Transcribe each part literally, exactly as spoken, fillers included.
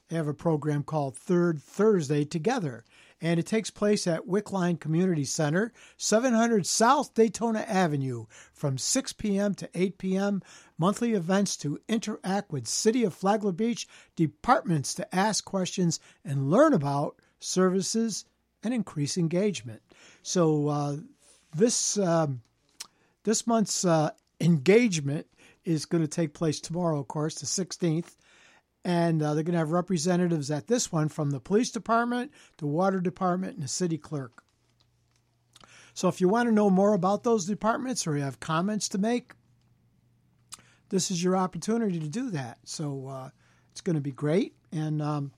They have a program called Third Thursday Together, and it takes place at Wickline Community Center, seven hundred South Daytona Avenue, from six p.m. to eight p.m. Monthly events to interact with City of Flagler Beach departments to ask questions and learn about services and increase engagement. So uh, this um, this month's uh, engagement is going to take place tomorrow, of course, the sixteenth. And uh, they're going to have representatives at this one from the police department, the water department, and the city clerk. So if you want to know more about those departments or you have comments to make, this is your opportunity to do that. So uh, it's going to be great. And um,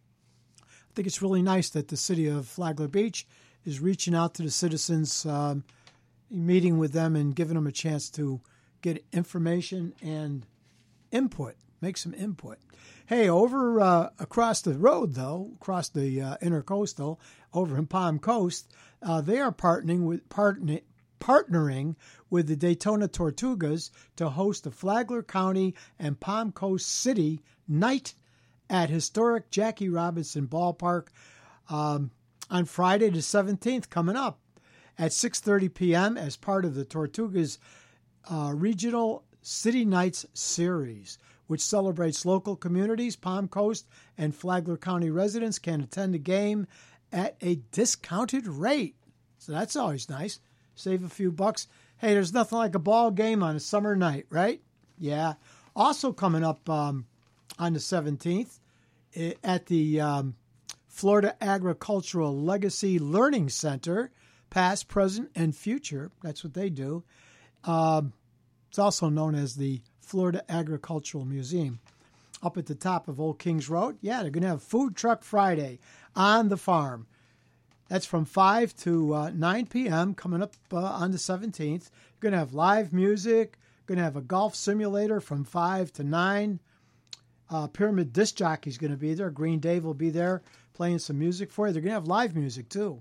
I think it's really nice that the city of Flagler Beach is reaching out to the citizens, um, meeting with them and giving them a chance to get information and input, make some input. Hey, over uh, across the road, though, across the uh, intercoastal, over in Palm Coast, uh, they are partnering with partner, partnering with the Daytona Tortugas to host the Flagler County and Palm Coast City Night at historic Jackie Robinson Ballpark um, on Friday the seventeenth, coming up at six thirty p.m. as part of the Tortugas uh, Regional City Nights series, which celebrates local communities. Palm Coast and Flagler County residents can attend the game at a discounted rate. So that's always nice. Save a few bucks. Hey, there's nothing like a ball game on a summer night, right? Yeah. Also coming up um, on the seventeenth at the um, Florida Agricultural Legacy Learning Center, past, present, and future. That's what they do. Um, it's also known as the Florida Agricultural Museum, up at the top of Old Kings Road. Yeah, they're going to have Food Truck Friday on the farm. That's from five to uh, nine p.m. coming up uh, on the seventeenth. You're going to have live music. Going to have a golf simulator from five to nine. Uh, Pyramid Disc Jockey is going to be there. Green Dave will be there playing some music for you. They're going to have live music too.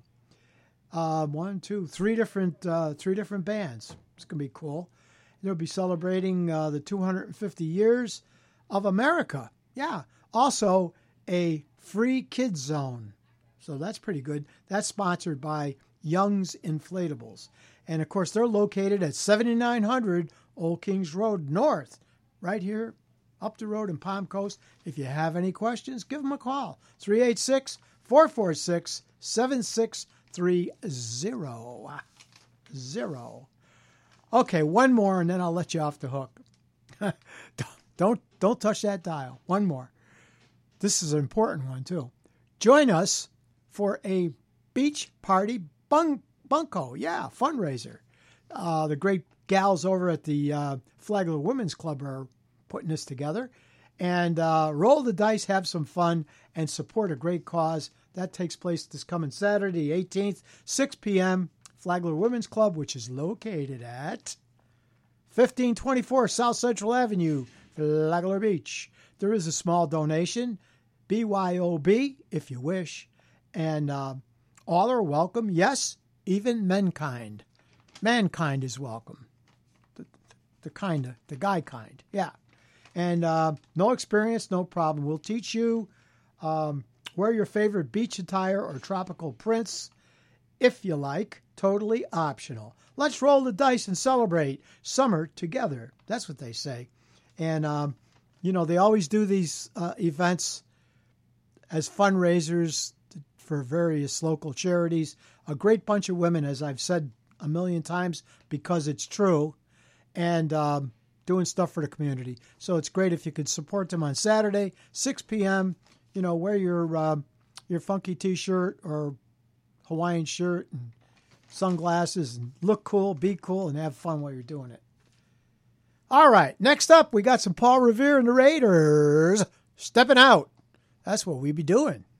Uh, one, two, three different uh, three different bands. It's going to be cool. They'll be celebrating uh, the two hundred fifty years of America. Yeah. Also, a free kids zone. So that's pretty good. That's sponsored by Young's Inflatables. And, of course, they're located at seventy-nine hundred Old Kings Road North, right here up the road in Palm Coast. If you have any questions, give them a call. three eight six, four four six, seven six three zero. Zero. Okay, one more, and then I'll let you off the hook. don't don't touch that dial. One more. This is an important one, too. Join us for a beach party bun- bunko. Yeah, fundraiser. Uh, the great gals over at the uh, Flagler Women's Club are putting this together. And uh, roll the dice, have some fun, and support a great cause. That takes place this coming Saturday, eighteenth, six p.m., Flagler Women's Club, which is located at fifteen twenty-four South Central Avenue, Flagler Beach. There is a small donation, B Y O B, if you wish. And uh, all are welcome. Yes, even mankind. Mankind is welcome. The, the kind of, the guy kind. Yeah. And uh, no experience, no problem. We'll teach you. Um, wear your favorite beach attire or tropical prints, if you like. Totally optional. Let's roll the dice and celebrate summer together. That's what they say. And, um, you know, they always do these uh, events as fundraisers for various local charities. A great bunch of women, as I've said a million times, because it's true, and um, doing stuff for the community. So it's great if you could support them on Saturday, six p.m. You know, wear your uh, your funky T-shirt or Hawaiian shirt and sunglasses and look cool, be cool, and have fun while you're doing it. All right, next up, we got some Paul Revere and the Raiders stepping out. That's what we be doing.